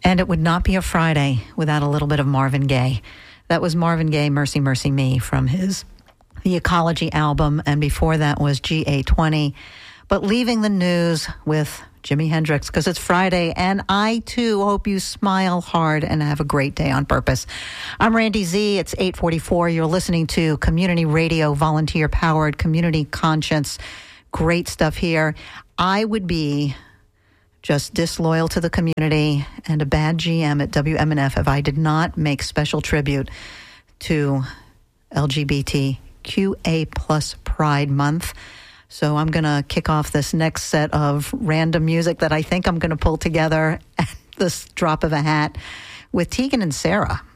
And it would not be a Friday without a little bit of Marvin Gaye. That was Marvin Gaye, Mercy, Mercy Me, from The Ecology album, and before that was GA20. But leaving the news with Jimi Hendrix, because it's Friday, and I, too, hope you smile hard and have a great day on purpose. I'm Randy Z. It's 8:44. You're listening to Community Radio, volunteer-powered, community conscience. Great stuff here. I would be just disloyal to the community and a bad GM at WMNF if I did not make special tribute to LGBTQA plus Pride Month. So I'm going to kick off this next set of random music that I think I'm going to pull together at this drop of a hat with Tegan and Sara.